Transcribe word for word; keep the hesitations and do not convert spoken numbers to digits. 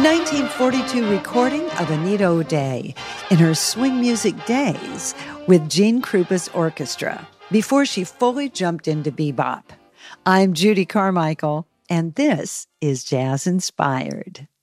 nineteen forty-two recording of Anita O'Day in her swing music days with Gene Krupa's orchestra before she fully jumped into bebop. I'm Judy Carmichael, and this is Jazz Inspired.